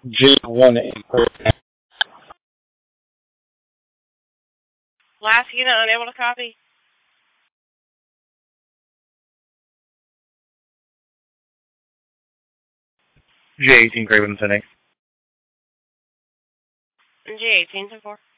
J1 Last unit unable to copy. J18 Craven City. J18 to 4.